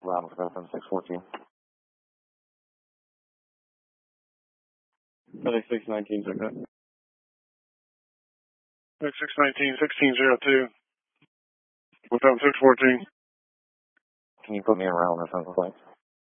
Round for 614. 619, check that. 619, 1602. With 614. Can you put me around or something like that?